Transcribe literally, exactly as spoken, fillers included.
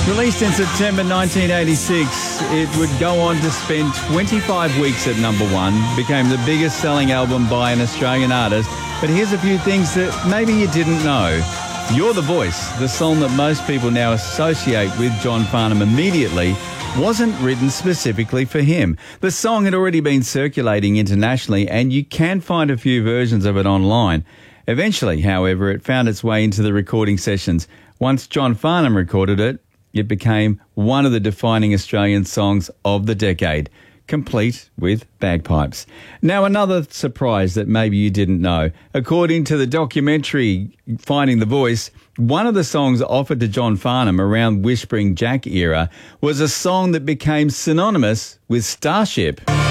Released in September nineteen eighty-six, it would go on to spend twenty-five weeks at number one, became the biggest selling album by an Australian artist. But here's a few things that maybe you didn't know. You're the Voice, the song that most people now associate with John Farnham immediately, wasn't written specifically for him. The song had already been circulating internationally, and you can find a few versions of it online. Eventually, however, it found its way into the recording sessions. Once John Farnham recorded it, it became one of the defining Australian songs of the decade, complete with bagpipes. Now, another surprise that maybe you didn't know. According to the documentary Finding the Voice, one of the songs offered to John Farnham around Whispering Jack era was a song that became synonymous with Starship.